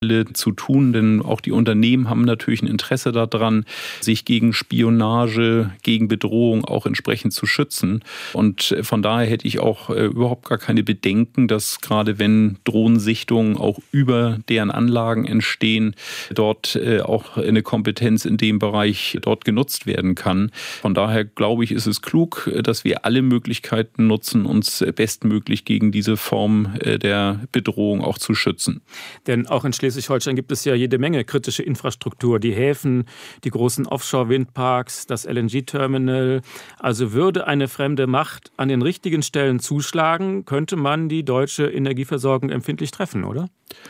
zu tun, denn auch die Unternehmen haben natürlich ein Interesse daran, sich gegen Spionage, gegen Bedrohung auch entsprechend zu schützen. Und von daher hätte ich auch überhaupt gar keine Bedenken, dass gerade wenn Drohnensichtungen auch über deren Anlagen entstehen, dort auch eine Kompetenz in dem Bereich dort genutzt werden kann. Von daher glaube ich, ist es klug, dass wir alle Möglichkeiten nutzen, uns bestmöglich gegen diese Form der Bedrohung auch zu schützen. Denn auch in Schleswig-Holstein gibt es ja jede Menge kritische Infrastruktur. Die Häfen, die großen Offshore-Windparks, das LNG-Terminal. Also würde eine fremde Macht an den richtigen Stellen zuschlagen, könnte man die deutsche Energieversorgung empfindlich treffen, oder?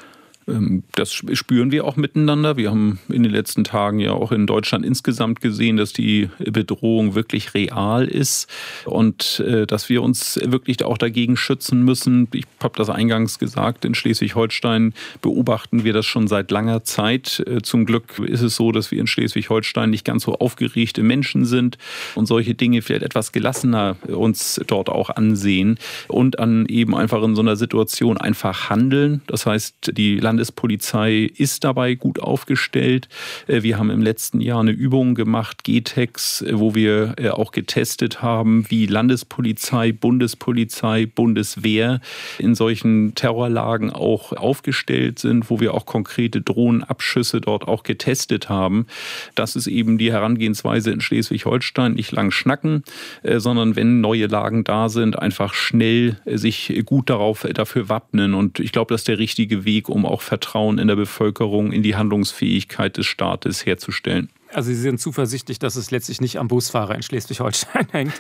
Das spüren wir auch miteinander. Wir haben in den letzten Tagen ja auch in Deutschland insgesamt gesehen, dass die Bedrohung wirklich real ist und dass wir uns wirklich auch dagegen schützen müssen. Ich habe das eingangs gesagt, in Schleswig-Holstein beobachten wir das schon seit langer Zeit. Zum Glück ist es so, dass wir in Schleswig-Holstein nicht ganz so aufgeregte Menschen sind und solche Dinge vielleicht etwas gelassener uns dort auch ansehen und an eben einfach in so einer Situation einfach handeln. Das heißt, die Landespolizei ist dabei gut aufgestellt. Wir haben im letzten Jahr eine Übung gemacht, GTEX, wo wir auch getestet haben, wie Landespolizei, Bundeswehr in solchen Terrorlagen auch aufgestellt sind, wo wir auch konkrete Drohnenabschüsse dort auch getestet haben. Das ist eben die Herangehensweise in Schleswig-Holstein. Nicht lang schnacken, sondern wenn neue Lagen da sind, einfach schnell sich gut dafür wappnen. Und ich glaube, das ist der richtige Weg, um auch Vertrauen in der Bevölkerung, in die Handlungsfähigkeit des Staates herzustellen. Also Sie sind zuversichtlich, dass es letztlich nicht am Busfahrer in Schleswig-Holstein hängt.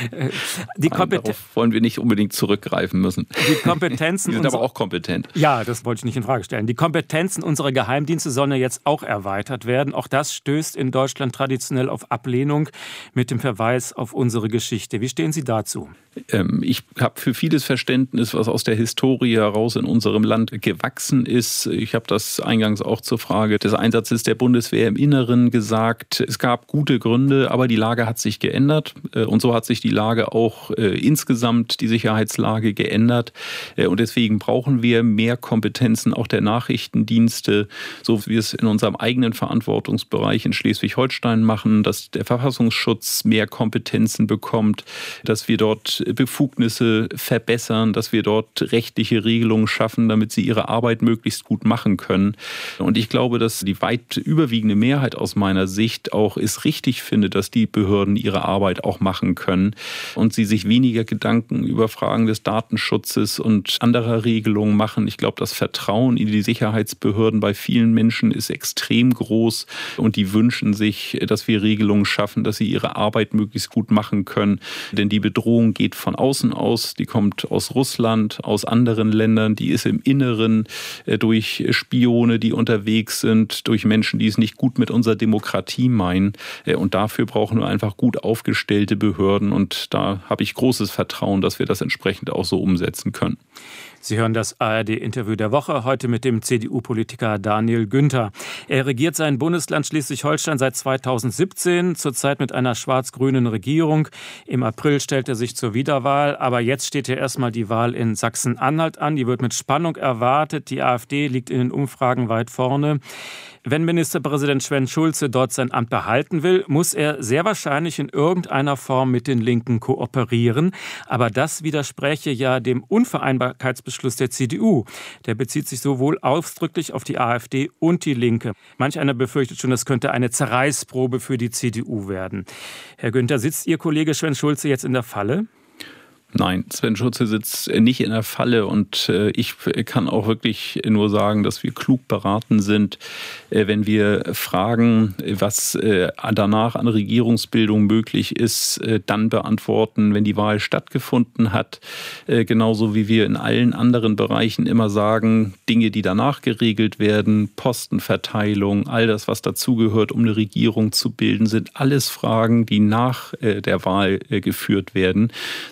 Darauf wollen wir nicht unbedingt zurückgreifen müssen. Die Kompetenzen die sind aber auch kompetent. Ja, das wollte ich nicht in Frage stellen. Die Kompetenzen unserer Geheimdienste sollen ja jetzt auch erweitert werden. Auch das stößt in Deutschland traditionell auf Ablehnung mit dem Verweis auf unsere Geschichte. Wie stehen Sie dazu? Ich habe für vieles Verständnis, was aus der Historie heraus in unserem Land gewachsen ist. Ich habe das eingangs auch zur Frage des Einsatzes der Bundeswehr im Inneren gesagt. Es gab gute Gründe, aber die Lage hat sich geändert. Und so hat sich die Lage auch insgesamt, die Sicherheitslage geändert. Und deswegen brauchen wir mehr Kompetenzen auch der Nachrichtendienste, so wie wir es in unserem eigenen Verantwortungsbereich in Schleswig-Holstein machen, dass der Verfassungsschutz mehr Kompetenzen bekommt, dass wir dort Befugnisse verbessern, dass wir dort rechtliche Regelungen schaffen, damit sie ihre Arbeit möglichst gut machen können. Und ich glaube, dass die weit überwiegende Mehrheit aus meiner Sicht auch es richtig finde, dass die Behörden ihre Arbeit auch machen können und sie sich weniger Gedanken über Fragen des Datenschutzes und anderer Regelungen machen. Ich glaube, das Vertrauen in die Sicherheitsbehörden bei vielen Menschen ist extrem groß und die wünschen sich, dass wir Regelungen schaffen, dass sie ihre Arbeit möglichst gut machen können. Denn die Bedrohung geht von außen aus, die kommt aus Russland, aus anderen Ländern, die ist im Inneren durch Spione, die unterwegs sind, durch Menschen, die es nicht gut mit unserer Demokratie meinen. Und dafür brauchen wir einfach gut aufgestellte Behörden. Und da habe ich großes Vertrauen, dass wir das entsprechend auch so umsetzen können. Sie hören das ARD-Interview der Woche, heute mit dem CDU-Politiker Daniel Günther. Er regiert sein Bundesland Schleswig-Holstein seit 2017, zurzeit mit einer schwarz-grünen Regierung. Im April stellt er sich zur Wiederwahl, aber jetzt steht ja erstmal die Wahl in Sachsen-Anhalt an. Die wird mit Spannung erwartet. Die AfD liegt in den Umfragen weit vorne. Wenn Ministerpräsident Schulze dort sein Amt behalten will, muss er sehr wahrscheinlich in irgendeiner Form mit den Linken kooperieren. Aber das widerspräche ja dem Unvereinbarkeitsbeschluss der CDU. Der bezieht sich sowohl ausdrücklich auf die AfD und die Linke. Manch einer befürchtet schon, das könnte eine Zerreißprobe für die CDU werden. Herr Günther, sitzt Ihr Kollege Sven Schulze jetzt in der Falle? Nein, Sven Schulze sitzt nicht in der Falle und ich kann auch wirklich nur sagen, dass wir klug beraten sind, wenn wir fragen, was danach an Regierungsbildung möglich ist, dann beantworten, wenn die Wahl stattgefunden hat. Genauso wie wir in allen anderen Bereichen immer sagen, Dinge, die danach geregelt werden, Postenverteilung, all das, was dazugehört, um eine Regierung zu bilden, sind alles Fragen, die nach der Wahl geführt werden. Sollten wir uns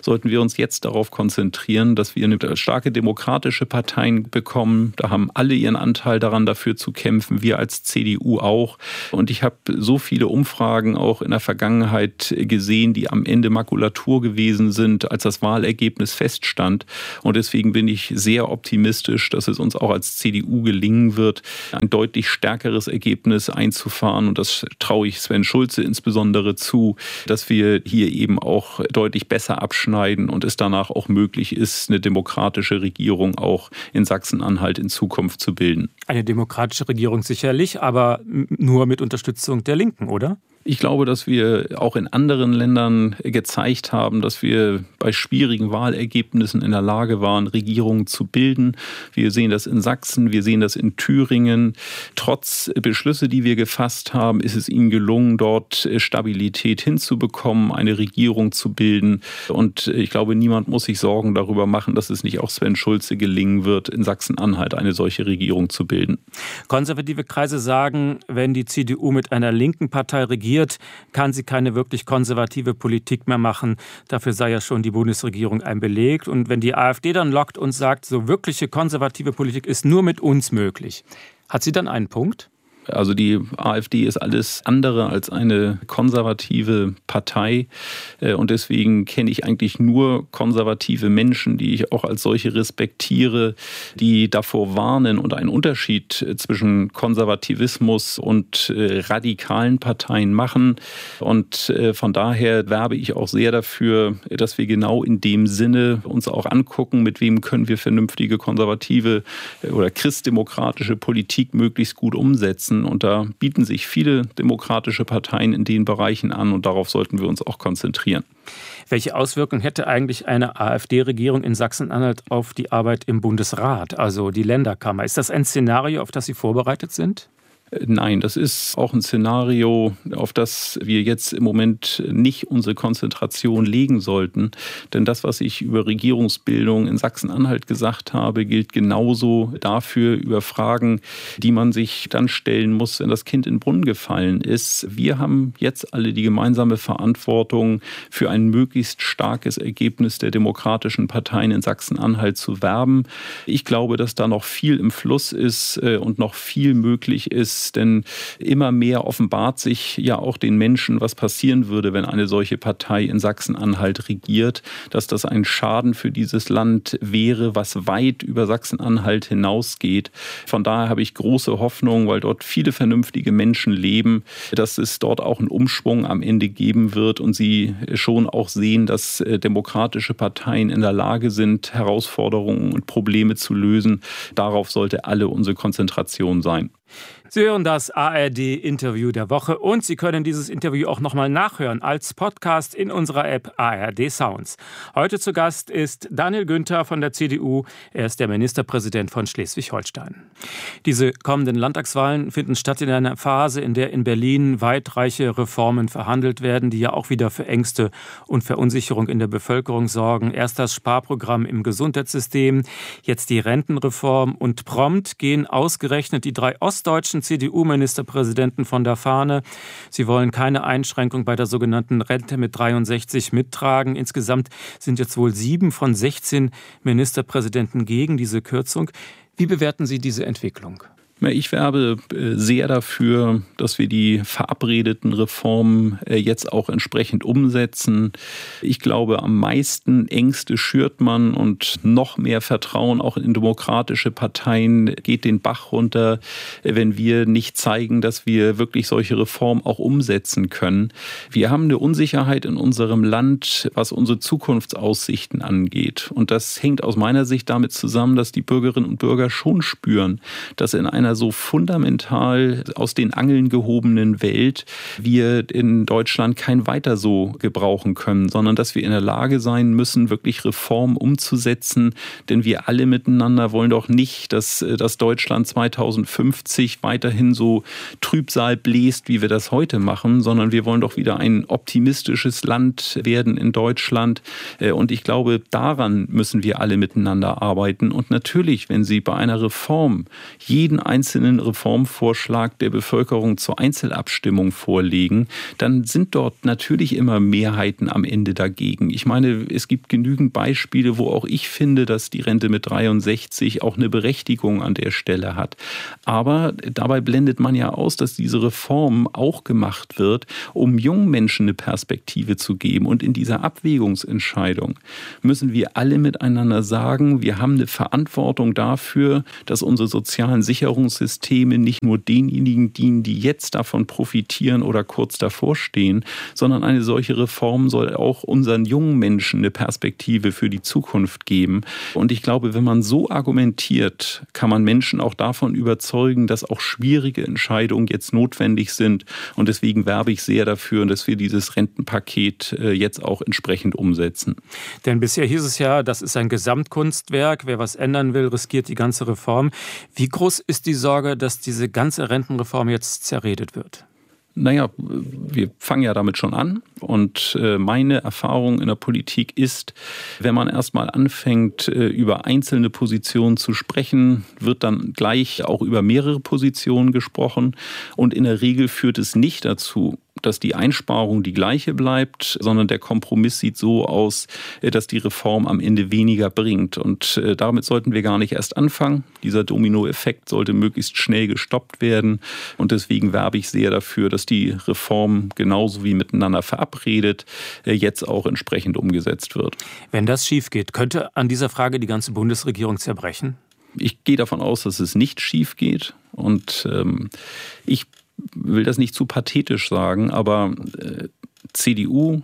uns jetzt darauf konzentrieren, dass wir eine starke demokratische Partei bekommen. Da haben alle ihren Anteil daran, dafür zu kämpfen, wir als CDU auch. Und ich habe so viele Umfragen auch in der Vergangenheit gesehen, die am Ende Makulatur gewesen sind, als das Wahlergebnis feststand. Und deswegen bin ich sehr optimistisch, dass es uns auch als CDU gelingen wird, ein deutlich stärkeres Ergebnis einzufahren. Und das traue ich Sven Schulze insbesondere zu, dass wir hier eben auch deutlich besser abschneiden und es danach auch möglich ist, eine demokratische Regierung auch in Sachsen-Anhalt in Zukunft zu bilden. Eine demokratische Regierung sicherlich, aber nur mit Unterstützung der Linken, oder? Ich glaube, dass wir auch in anderen Ländern gezeigt haben, dass wir bei schwierigen Wahlergebnissen in der Lage waren, Regierungen zu bilden. Wir sehen das in Sachsen, wir sehen das in Thüringen. Trotz Beschlüsse, die wir gefasst haben, ist es ihnen gelungen, dort Stabilität hinzubekommen, eine Regierung zu bilden. Und ich glaube, niemand muss sich Sorgen darüber machen, dass es nicht auch Sven Schulze gelingen wird, in Sachsen-Anhalt eine solche Regierung zu bilden. Konservative Kreise sagen, wenn die CDU mit einer linken Partei regiert, kann sie keine wirklich konservative Politik mehr machen. Dafür sei ja schon die Bundesregierung ein Beleg. Und wenn die AfD dann lockt und sagt, so wirkliche konservative Politik ist nur mit uns möglich, hat sie dann einen Punkt? Also die AfD ist alles andere als eine konservative Partei und deswegen kenne ich eigentlich nur konservative Menschen, die ich auch als solche respektiere, die davor warnen und einen Unterschied zwischen Konservativismus und radikalen Parteien machen. Und von daher werbe ich auch sehr dafür, dass wir genau in dem Sinne uns auch angucken, mit wem können wir vernünftige konservative oder christdemokratische Politik möglichst gut umsetzen. Und da bieten sich viele demokratische Parteien in den Bereichen an und darauf sollten wir uns auch konzentrieren. Welche Auswirkungen hätte eigentlich eine AfD-Regierung in Sachsen-Anhalt auf die Arbeit im Bundesrat, also die Länderkammer? Ist das ein Szenario, auf das Sie vorbereitet sind? Nein, das ist auch ein Szenario, auf das wir jetzt im Moment nicht unsere Konzentration legen sollten. Denn das, was ich über Regierungsbildung in Sachsen-Anhalt gesagt habe, gilt genauso dafür über Fragen, die man sich dann stellen muss, wenn das Kind in den Brunnen gefallen ist. Wir haben jetzt alle die gemeinsame Verantwortung, für ein möglichst starkes Ergebnis der demokratischen Parteien in Sachsen-Anhalt zu werben. Ich glaube, dass da noch viel im Fluss ist und noch viel möglich ist. Denn immer mehr offenbart sich ja auch den Menschen, was passieren würde, wenn eine solche Partei in Sachsen-Anhalt regiert, dass das ein Schaden für dieses Land wäre, was weit über Sachsen-Anhalt hinausgeht. Von daher habe ich große Hoffnung, weil dort viele vernünftige Menschen leben, dass es dort auch einen Umschwung am Ende geben wird und sie schon auch sehen, dass demokratische Parteien in der Lage sind, Herausforderungen und Probleme zu lösen. Darauf sollte alle unsere Konzentration sein. Sie hören das ARD-Interview der Woche und Sie können dieses Interview auch nochmal nachhören als Podcast in unserer App ARD Sounds. Heute zu Gast ist Daniel Günther von der CDU. Er ist der Ministerpräsident von Schleswig-Holstein. Diese kommenden Landtagswahlen finden statt in einer Phase, in der in Berlin weitreiche Reformen verhandelt werden, die ja auch wieder für Ängste und Verunsicherung in der Bevölkerung sorgen. Erst das Sparprogramm im Gesundheitssystem, jetzt die Rentenreform und prompt gehen ausgerechnet die 3 ostdeutschen CDU-Ministerpräsidenten von der Fahne. Sie wollen keine Einschränkung bei der sogenannten Rente mit 63 mittragen. Insgesamt sind jetzt wohl 7 von 16 Ministerpräsidenten gegen diese Kürzung. Wie bewerten Sie diese Entwicklung? Ich werbe sehr dafür, dass wir die verabredeten Reformen jetzt auch entsprechend umsetzen. Ich glaube, am meisten Ängste schürt man und noch mehr Vertrauen auch in demokratische Parteien geht den Bach runter, wenn wir nicht zeigen, dass wir wirklich solche Reformen auch umsetzen können. Wir haben eine Unsicherheit in unserem Land, was unsere Zukunftsaussichten angeht. Und das hängt aus meiner Sicht damit zusammen, dass die Bürgerinnen und Bürger schon spüren, dass in einer so fundamental aus den Angeln gehobenen Welt wir in Deutschland kein Weiter so gebrauchen können, sondern dass wir in der Lage sein müssen, wirklich Reformen umzusetzen. Denn wir alle miteinander wollen doch nicht, dass Deutschland 2050 weiterhin so Trübsal bläst, wie wir das heute machen, sondern wir wollen doch wieder ein optimistisches Land werden in Deutschland. Und ich glaube, daran müssen wir alle miteinander arbeiten. Und natürlich, wenn Sie bei einer Reform jeden einzelnen einzelnen Reformvorschlag der Bevölkerung zur Einzelabstimmung vorlegen, dann sind dort natürlich immer Mehrheiten am Ende dagegen. Ich meine, es gibt genügend Beispiele, wo auch ich finde, dass die Rente mit 63 auch eine Berechtigung an der Stelle hat. Aber dabei blendet man ja aus, dass diese Reform auch gemacht wird, um jungen Menschen eine Perspektive zu geben. Und in dieser Abwägungsentscheidung müssen wir alle miteinander sagen, wir haben eine Verantwortung dafür, dass unsere sozialen Sicherungssysteme nicht nur denjenigen dienen, die jetzt davon profitieren oder kurz davor stehen, sondern eine solche Reform soll auch unseren jungen Menschen eine Perspektive für die Zukunft geben. Und ich glaube, wenn man so argumentiert, kann man Menschen auch davon überzeugen, dass auch schwierige Entscheidungen jetzt notwendig sind. Und deswegen werbe ich sehr dafür, dass wir dieses Rentenpaket jetzt auch entsprechend umsetzen. Denn bisher hieß es ja, das ist ein Gesamtkunstwerk. Wer was ändern will, riskiert die ganze Reform. Wie groß ist die Sorge, dass diese ganze Rentenreform jetzt zerredet wird? Naja, wir fangen ja damit schon an. Und meine Erfahrung in der Politik ist, wenn man erstmal anfängt, über einzelne Positionen zu sprechen, wird dann gleich auch über mehrere Positionen gesprochen. Und in der Regel führt es nicht dazu, dass die Einsparung die gleiche bleibt, sondern der Kompromiss sieht so aus, dass die Reform am Ende weniger bringt. Und damit sollten wir gar nicht erst anfangen. Dieser Dominoeffekt sollte möglichst schnell gestoppt werden. Und deswegen werbe ich sehr dafür, dass die Reform genauso wie miteinander verabredet jetzt auch entsprechend umgesetzt wird. Wenn das schief geht, könnte an dieser Frage die ganze Bundesregierung zerbrechen? Ich gehe davon aus, dass es nicht schief geht. Und ich will das nicht zu pathetisch sagen, aber CDU,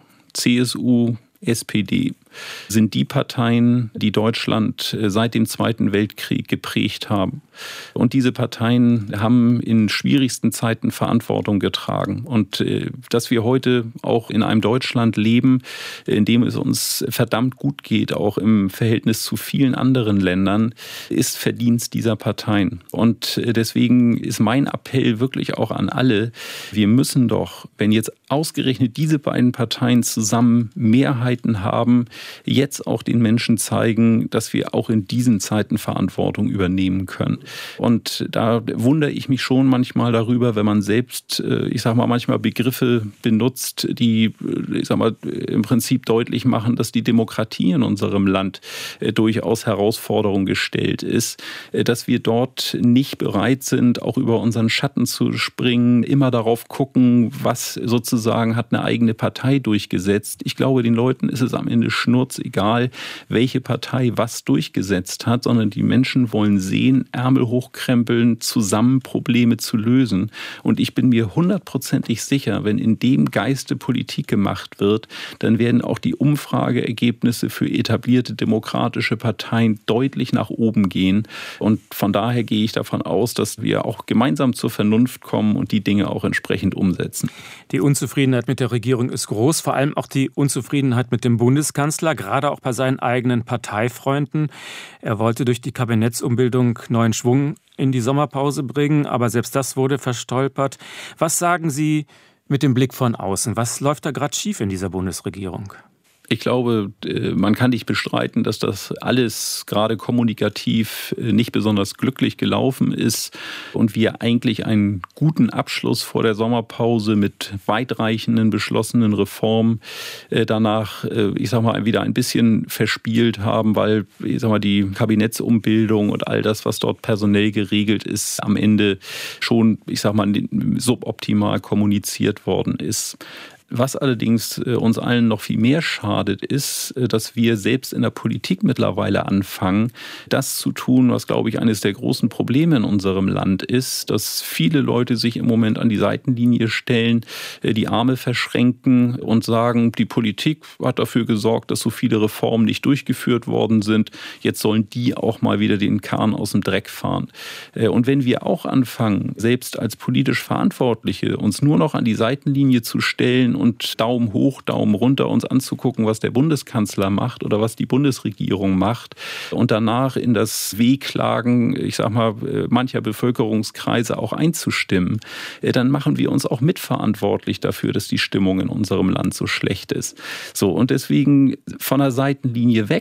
CSU, SPD sind die Parteien, die Deutschland seit dem Zweiten Weltkrieg geprägt haben. Und diese Parteien haben in schwierigsten Zeiten Verantwortung getragen. Und dass wir heute auch in einem Deutschland leben, in dem es uns verdammt gut geht, auch im Verhältnis zu vielen anderen Ländern, ist Verdienst dieser Parteien. Und deswegen ist mein Appell wirklich auch an alle, wir müssen doch, wenn jetzt ausgerechnet diese beiden Parteien zusammen Mehrheiten haben, jetzt auch den Menschen zeigen, dass wir auch in diesen Zeiten Verantwortung übernehmen können. Und da wundere ich mich schon manchmal darüber, wenn man selbst, ich sag mal, manchmal Begriffe benutzt, die, ich sag mal, im Prinzip deutlich machen, dass die Demokratie in unserem Land durchaus Herausforderungen gestellt ist, dass wir dort nicht bereit sind, auch über unseren Schatten zu springen, immer darauf gucken, was sozusagen hat eine eigene Partei durchgesetzt. Ich glaube, den Leuten ist es am Ende schnurzegal, welche Partei was durchgesetzt hat, sondern die Menschen wollen sehen, Ärmel hochkrempeln, zusammen Probleme zu lösen. Und ich bin mir 100%ig sicher, wenn in dem Geiste Politik gemacht wird, dann werden auch die Umfrageergebnisse für etablierte demokratische Parteien deutlich nach oben gehen. Und von daher gehe ich davon aus, dass wir auch gemeinsam zur Vernunft kommen und die Dinge auch entsprechend umsetzen. Die Unzufriedenheit mit der Regierung ist groß, vor allem auch die Unzufriedenheit mit dem Bundeskanzler, gerade auch bei seinen eigenen Parteifreunden. Er wollte durch die Kabinettsumbildung neuen Schwung in die Sommerpause bringen, aber selbst das wurde verstolpert. Was sagen Sie mit dem Blick von außen? Was läuft da gerade schief in dieser Bundesregierung? Ich glaube, man kann nicht bestreiten, dass das alles gerade kommunikativ nicht besonders glücklich gelaufen ist und wir eigentlich einen guten Abschluss vor der Sommerpause mit weitreichenden beschlossenen Reformen danach, ich sag mal, wieder ein bisschen verspielt haben, weil, ich sag mal, die Kabinettsumbildung und all das, was dort personell geregelt ist, am Ende schon, ich sag mal, suboptimal kommuniziert worden ist. Was allerdings uns allen noch viel mehr schadet, ist, dass wir selbst in der Politik mittlerweile anfangen, das zu tun, was, glaube ich, eines der großen Probleme in unserem Land ist, dass viele Leute sich im Moment an die Seitenlinie stellen, die Arme verschränken und sagen, die Politik hat dafür gesorgt, dass so viele Reformen nicht durchgeführt worden sind. Jetzt sollen die auch mal wieder den Kahn aus dem Dreck fahren. Und wenn wir auch anfangen, selbst als politisch Verantwortliche uns nur noch an die Seitenlinie zu stellen und Daumen hoch, Daumen runter uns anzugucken, was der Bundeskanzler macht oder was die Bundesregierung macht und danach in das Wehklagen, ich sag mal, mancher Bevölkerungskreise auch einzustimmen, dann machen wir uns auch mitverantwortlich dafür, dass die Stimmung in unserem Land so schlecht ist. So, und deswegen von der Seitenlinie weg,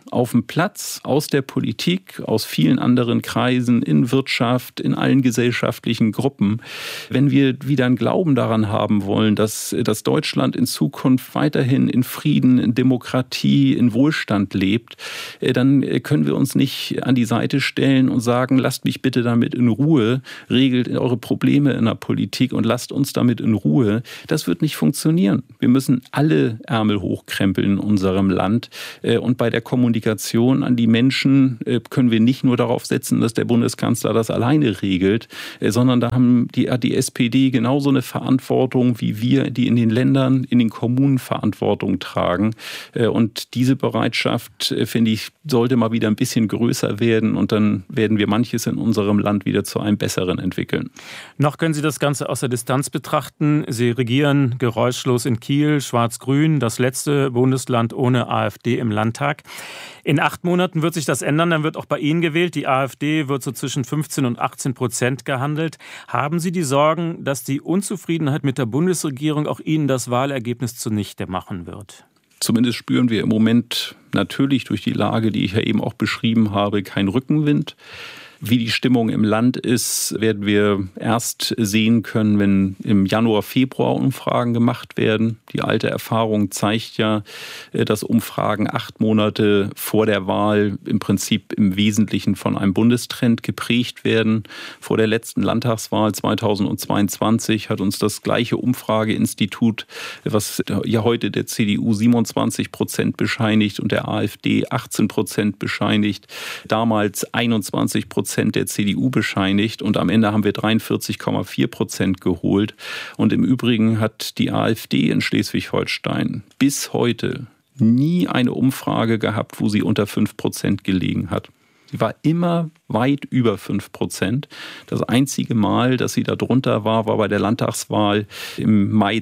auf dem Platz, aus der Politik, aus vielen anderen Kreisen, in Wirtschaft, in allen gesellschaftlichen Gruppen. Wenn wir wieder einen Glauben daran haben wollen, dass Deutschland in Zukunft weiterhin in Frieden, in Demokratie, in Wohlstand lebt, dann können wir uns nicht an die Seite stellen und sagen, lasst mich bitte damit in Ruhe, regelt eure Probleme in der Politik und lasst uns damit in Ruhe. Das wird nicht funktionieren. Wir müssen alle Ärmel hochkrempeln in unserem Land. Und bei der Kommunikation an die Menschen können wir nicht nur darauf setzen, dass der Bundeskanzler das alleine regelt, sondern da hat die SPD genauso eine Verantwortung wie wir, die in den Ländern, in den Kommunen Verantwortung tragen. Und diese Bereitschaft, finde ich, sollte mal wieder ein bisschen größer werden und dann werden wir manches in unserem Land wieder zu einem Besseren entwickeln. Noch können Sie das Ganze aus der Distanz betrachten. Sie regieren geräuschlos in Kiel, schwarz-grün, das letzte Bundesland ohne AfD im Landtag. In 8 Monaten wird sich das ändern, dann wird auch bei Ihnen gewählt. Die AfD wird so zwischen 15% und 18% gehandelt. Haben Sie die Sorgen, dass die Unzufriedenheit mit der Bundesregierung auch Ihnen das Wahlergebnis zunichte machen wird? Zumindest spüren wir im Moment natürlich durch die Lage, die ich ja eben auch beschrieben habe, keinen Rückenwind. Wie die Stimmung im Land ist, werden wir erst sehen können, wenn im Januar, Februar Umfragen gemacht werden. Die alte Erfahrung zeigt ja, dass Umfragen 8 Monate vor der Wahl im Prinzip im Wesentlichen von einem Bundestrend geprägt werden. Vor der letzten Landtagswahl 2022 hat uns das gleiche Umfrageinstitut, was ja heute der CDU 27% bescheinigt und der AfD 18% bescheinigt, damals 21% der CDU bescheinigt und am Ende haben wir 43,4% geholt. Und im Übrigen hat die AfD in Schleswig-Holstein bis heute nie eine Umfrage gehabt, wo sie unter 5% gelegen hat. Sie war immer weit über 5%. Das einzige Mal, dass sie da drunter war bei der Landtagswahl im Mai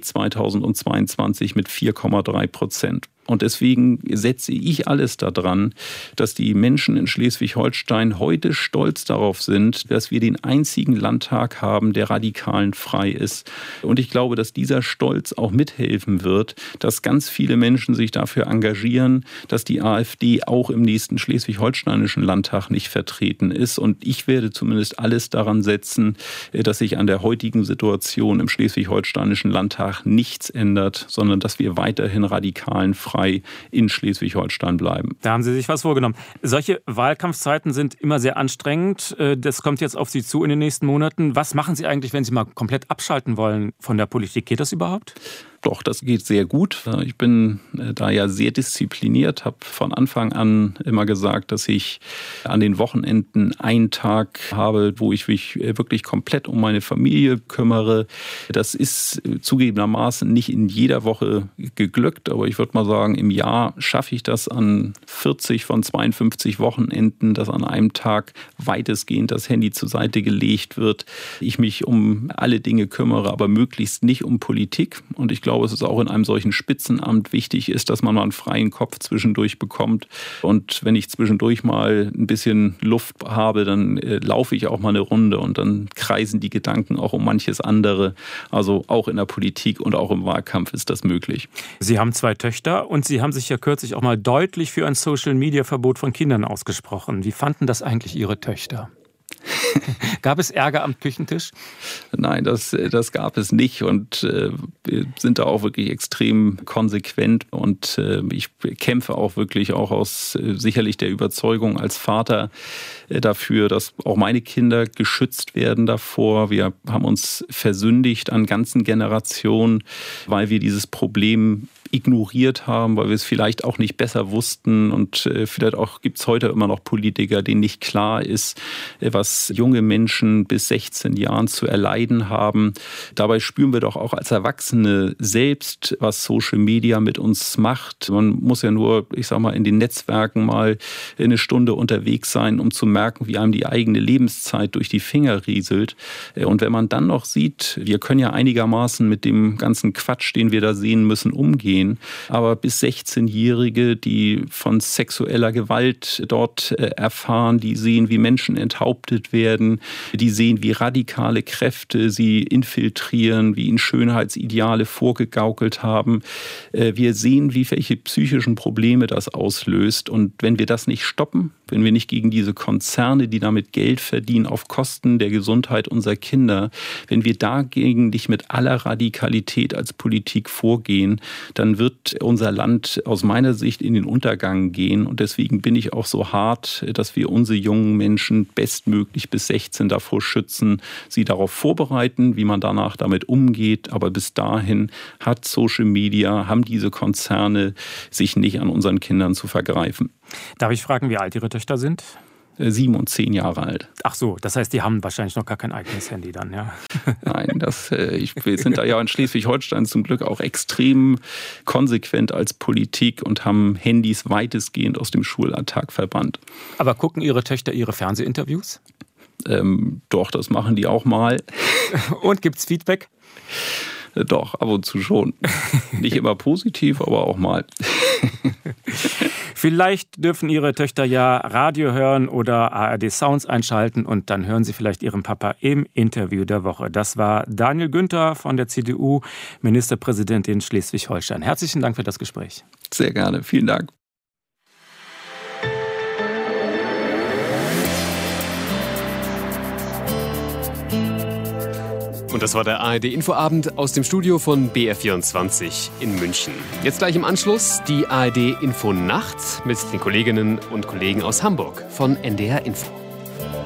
2022 mit 4,3%. Und deswegen setze ich alles daran, dass die Menschen in Schleswig-Holstein heute stolz darauf sind, dass wir den einzigen Landtag haben, der radikalen frei ist. Und ich glaube, dass dieser Stolz auch mithelfen wird, dass ganz viele Menschen sich dafür engagieren, dass die AfD auch im nächsten schleswig-holsteinischen Landtag nicht vertreten ist. Und ich werde zumindest alles daran setzen, dass sich an der heutigen Situation im schleswig-holsteinischen Landtag nichts ändert, sondern dass wir weiterhin radikalen frei in Schleswig-Holstein bleiben. Da haben Sie sich was vorgenommen. Solche Wahlkampfzeiten sind immer sehr anstrengend. Das kommt jetzt auf Sie zu in den nächsten Monaten. Was machen Sie eigentlich, wenn Sie mal komplett abschalten wollen von der Politik? Geht das überhaupt? Doch, das geht sehr gut. Ich bin da ja sehr diszipliniert, habe von Anfang an immer gesagt, dass ich an den Wochenenden einen Tag habe, wo ich mich wirklich komplett um meine Familie kümmere. Das ist zugegebenermaßen nicht in jeder Woche geglückt, aber ich würde mal sagen, im Jahr schaffe ich das an 40 von 52 Wochenenden, dass an einem Tag weitestgehend das Handy zur Seite gelegt wird. Ich mich um alle Dinge kümmere, aber möglichst nicht um Politik. Und ich glaube, es ist auch in einem solchen Spitzenamt wichtig ist, dass man mal einen freien Kopf zwischendurch bekommt. Und wenn ich zwischendurch mal ein bisschen Luft habe, dann laufe ich auch mal eine Runde und dann kreisen die Gedanken auch um manches andere. Also auch in der Politik und auch im Wahlkampf ist das möglich. Sie haben 2 Töchter und Sie haben sich ja kürzlich auch mal deutlich für ein Social-Media-Verbot von Kindern ausgesprochen. Wie fanden das eigentlich Ihre Töchter? Gab es Ärger am Küchentisch? Nein, das gab es nicht und wir sind da auch wirklich extrem konsequent und ich kämpfe auch wirklich auch aus sicherlich der Überzeugung als Vater dafür, dass auch meine Kinder geschützt werden davor. Wir haben uns versündigt an ganzen Generationen, weil wir dieses Problem ignoriert haben, weil wir es vielleicht auch nicht besser wussten und vielleicht auch gibt es heute immer noch Politiker, denen nicht klar ist, was junge Menschen bis 16 Jahren zu erleiden haben. Dabei spüren wir doch auch als Erwachsene selbst, was Social Media mit uns macht. Man muss ja nur, ich sag mal, in den Netzwerken mal eine Stunde unterwegs sein, um zu merken, wie einem die eigene Lebenszeit durch die Finger rieselt. Und wenn man dann noch sieht, wir können ja einigermaßen mit dem ganzen Quatsch, den wir da sehen müssen, umgehen, gehen. Aber bis 16-Jährige, die von sexueller Gewalt dort erfahren, die sehen, wie Menschen enthauptet werden, die sehen, wie radikale Kräfte sie infiltrieren, wie ihnen Schönheitsideale vorgegaukelt haben. Wir sehen, welche psychischen Probleme das auslöst. Und wenn wir das nicht stoppen, wenn wir nicht gegen diese Konzerne, die damit Geld verdienen, auf Kosten der Gesundheit unserer Kinder, wenn wir dagegen nicht mit aller Radikalität als Politik vorgehen, dann wird unser Land aus meiner Sicht in den Untergang gehen. Und deswegen bin ich auch so hart, dass wir unsere jungen Menschen bestmöglich bis 16 davor schützen, sie darauf vorbereiten, wie man danach damit umgeht. Aber bis dahin hat Social Media, haben diese Konzerne sich nicht an unseren Kindern zu vergreifen. Darf ich fragen, wie alt Ihre Töchter sind? 7 und 10 Jahre alt. Ach so, das heißt, die haben wahrscheinlich noch gar kein eigenes Handy dann, ja? Nein, wir sind da ja in Schleswig-Holstein zum Glück auch extrem konsequent als Politik und haben Handys weitestgehend aus dem Schulalltag verbannt. Aber gucken Ihre Töchter Ihre Fernsehinterviews? Doch, das machen die auch mal. Und gibt's Feedback? Doch, ab und zu schon. Nicht immer positiv, aber auch mal. Vielleicht dürfen Ihre Töchter ja Radio hören oder ARD Sounds einschalten und dann hören Sie vielleicht Ihren Papa im Interview der Woche. Das war Daniel Günther von der CDU, Ministerpräsidentin Schleswig-Holstein. Herzlichen Dank für das Gespräch. Sehr gerne, vielen Dank. Und das war der ARD-Infoabend aus dem Studio von BR24 in München. Jetzt gleich im Anschluss die ARD-Info-Nacht mit den Kolleginnen und Kollegen aus Hamburg von NDR Info.